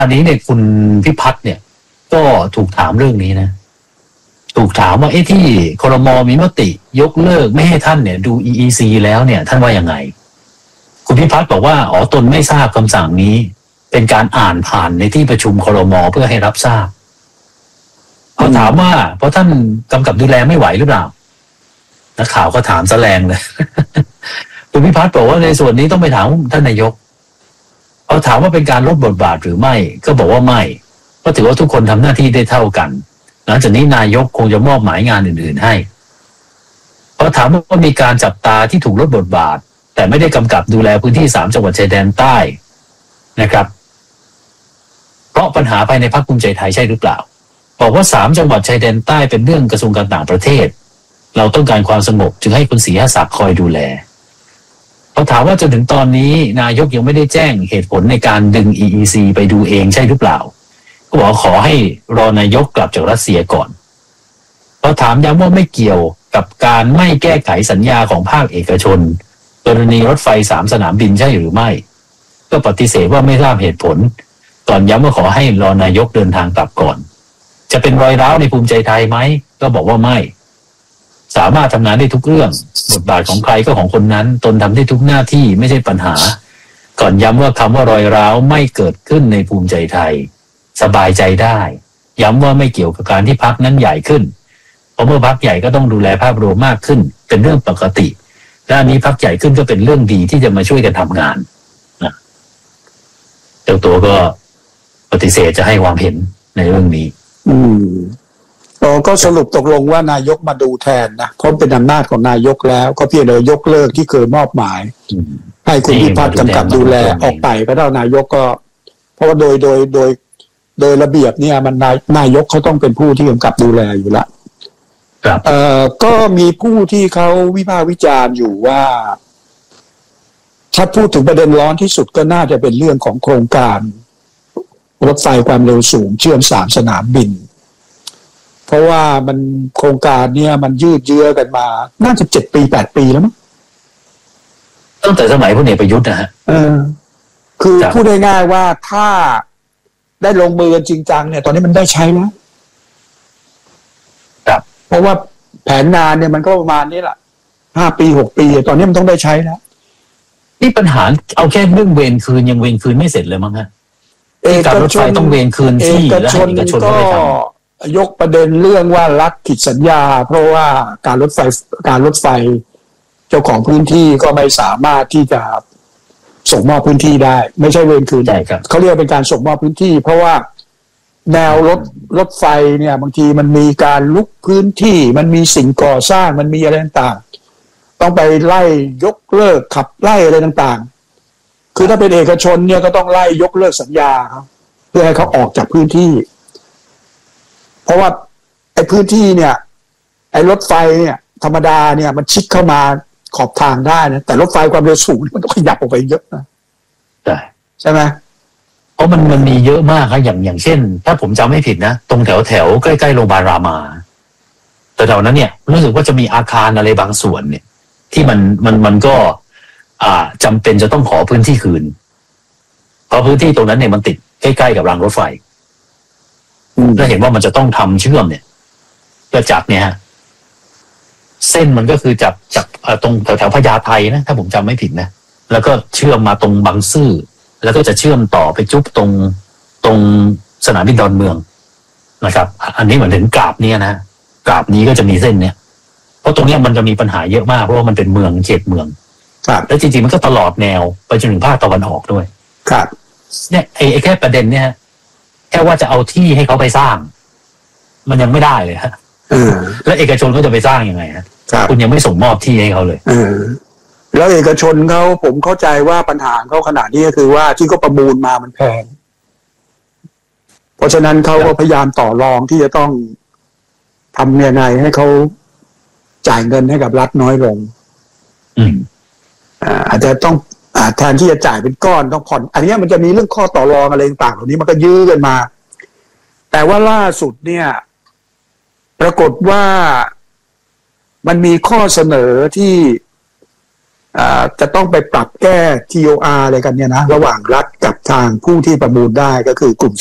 อันนี้เนี่ยคุณพิพัฒน์เนี่ยก็ถูกถามเรื่องนี้นะถูกถามว่าที่ครม.มีมติยกเลิกไม่ให้ท่านเนี่ยดู EEC แล้วเนี่ยท่านว่ายังไงคุณพิพัฒน์บอกว่าตนไม่ทราบคำสั่งนี้เป็นการอ่านผ่านในที่ประชุมครม.เพื่อให้รับทราบเขาถามว่าเพราะท่านกำกับดูแลไม่ไหวหรือเปล่านักข่าวก็ถามแสลงเลย คุณพิพัฒน์บอกว่าในส่วนนี้ต้องไปถามท่านนายกเขาถามว่าเป็นการลดบทบาทหรือไม่ก็บอกว่าไม่เพราะถือว่าทุกคนทำหน้าที่ได้เท่ากันหลังจากนี้นายกคงจะมอบหมายงานอื่นๆให้เขาถามว่ามีการจับตาที่ถูกลดบทบาทแต่ไม่ได้กำกับดูแลพื้นที่3จังหวัดชายแดนใต้นะครับเพราะปัญหาภายในพรรคภูมิใจไทยใช่หรือเปล่าบอกว่า3จังหวัดชายแดนใต้เป็นเรื่องกระทรวงการต่างประเทศเราต้องการความสงบจึงให้คุณศรีหศักดิ์คอยดูแลเขาถามว่าจนถึงตอนนี้นายกยังไม่ได้แจ้งเหตุผลในการดึง EEC ไปดูเองใช่หรือเปล่าก็บอกขอให้รอนายกกลับจากรัสเซียก่อนเขาถามย้ำว่าไม่เกี่ยวกับการไม่แก้ไขสัญญาของภาคเอกชนกรณีรถไฟ3สนามบินใช่หรือไม่ก็ปฏิเสธว่าไม่ทราบเหตุผลก่อนย้ำว่าขอให้รอนายกเดินทางกลับก่อนจะเป็นรอยร้าวในภูมิใจไทยไหมก็บอกว่าไม่สามารถทำงานได้ทุกเรื่องบทบาทของใครก็ของคนนั้นตนทำได้ทุกหน้าที่ไม่ใช่ปัญหาก่อนย้ำว่าคำว่ารอยร้าวไม่เกิดขึ้นในภูมิใจไทยสบายใจได้ย้ำว่าไม่เกี่ยวกับการที่พรรคนั้นใหญ่ขึ้นเพราะเมื่อพรรคใหญ่ก็ต้องดูแลภาพรวมมากขึ้นเป็นเรื่องปกติด้านนี้พรรคใหญ่ขึ้นก็เป็นเรื่องดีที่จะมาช่วยกันทำงานนะเจ้าตัวก็ปฏิเสธจะให้ความเห็นในเรื่องนี้ก็สรุปตกลงว่านายกมาดูแทนนะเพราะเป็นอำนาจของนายกแล้วก็เพียงแต่ยกเลิกที่เคยมอบหมายให้คุณพิพัฒน์กำกับดูแลออกไปก็ได้นายกก็เพราะว่าโดยระเบียบเนี่ยมันนายกเขาต้องเป็นผู้ที่กำกับดูแลอยู่ละก็มีผู้ที่เขาวิพากษ์วิจารณ์อยู่ว่าถ้าพูดถึงประเด็นร้อนที่สุดก็น่าจะเป็นเรื่องของโครงการรถไฟความเร็วสูงเชื่อม3สนามบินเพราะว่ามันโครงการเนี่ยมันยืดเยื้อกันมาน่าจะ7 ปี8 ปีแล้วมั้งตั้งแต่สมัยพลเอกประยุทธ์นะฮะคือพูดง่ายๆว่าถ้าได้ลงมือกันจริงจังเนี่ยตอนนี้มันได้ใช้แล้วครับเพราะว่าแผนงานเนี่ยมันก็ประมาณนี้แหละ5 ปี6 ปีตอนนี้มันต้องได้ใช้แล้วนี่ปัญหาเอาแค่เรื่องเวรคืนยังเวรคืนไม่เสร็จเลยมั้งฮะการรถไฟต้องเวรคืนที่และเอกชนก็ยกประเด็นเรื่องว่ารัฐผิดสัญญาเพราะว่าการรถไฟเจ้าของพื้นที่ก็ไม่สามารถที่จะส่งมอบพื้นที่ได้ไม่ใช่เวรคืนเขาเรียกเป็นการส่งมอบพื้นที่เพราะว่าแนวรถไฟเนี่ยบางทีมันมีการลุกพื้นที่มันมีสิ่งก่อสร้างมันมีอะไรต่างๆต้องไปไล่ยกเลิกขับไล่อะไรต่างๆคือถ้าเป็นเอกชนเนี่ยก็ต้องไล่ยกเลิกสัญญาครับเพื่อให้เขาออกจากพื้นที่เพราะว่าไอ้พื้นที่เนี่ยไอ้รถไฟเนี่ยธรรมดาเนี่ยมันชิดเข้ามาขอบทางได้นะแต่รถไฟความเร็วสูงมันต้องขยับออกไปเยอะนะใช่ไหมเพราะมันมีเยอะมากครับอย่างเช่นถ้าผมจำไม่ผิดนะตรงแถวใกล้ๆโรงพยาบาลรามาแต่แถวนั้นเนี่ยรู้สึกว่าจะมีอาคารอะไรบางส่วนเนี่ยที่มันก็จำเป็นจะต้องขอพื้นที่คืนเพราะพื้นที่ตรงนั้นเนี่ยมันติดใกล้ๆกับรางรถไฟแล้วเห็นว่ามันจะต้องทำเชื่อมเนี่ยก็จากเนี่ยฮะเส้นมันก็คือจากตรงแถวพญาไทนะถ้าผมจำไม่ผิดนะแล้วก็เชื่อมมาตรงบางซื่อแล้วก็จะเชื่อมต่อไปจุ๊บตรงสนามบินดอนเมืองนะครับอันนี้เหมือนถึงกราบเนี่ยนะกราบนี้ก็จะมีเส้นเนี้ยเพราะตรงนี้มันจะมีปัญหาเยอะมากเพราะว่ามันเป็นเมืองเขตเมืองแล้วจริงๆมันก็ตลอดแนวไปจนถึงภาคตะวันออกด้วยครับเนี่ยไอ้แค่ประเด็นเนี่ยแค่ว่าจะเอาที่ให้เขาไปสร้างมันยังไม่ได้เลยฮะแล้วเอกชนก็จะไปสร้างยังไงฮะคุณยังไม่ส่งมอบที่ให้เขาเลยแล้วเอกชนเขาผมเข้าใจว่าปัญหาเขาขนาดนี้ก็คือว่าที่เขาประมูลมามันแพงเพราะฉะนั้นเขาก็พยายามต่อรองที่จะต้องทำยังไงให้เขาจ่ายเงินให้กับรัฐน้อยลงอาจจะต้องแทนที่จะจ่ายเป็นก้อนต้องผ่อนอันนี้มันจะมีเรื่องข้อต่อรองอะไรต่างๆเหล่านี้มันก็ยื้อกันมาแต่ว่าล่าสุดเนี่ยปรากฏว่ามันมีข้อเสนอที่จะต้องไปปรับแก้ TOR อะไรกันเนี่ยนะระหว่างรัฐกับทางผู้ที่ประมูลได้ก็คือกลุ่ม